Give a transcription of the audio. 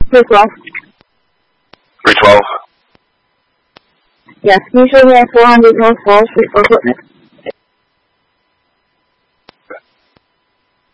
312. 312? Yes, can you show me at 400 North Wall Street, Fort Whitman?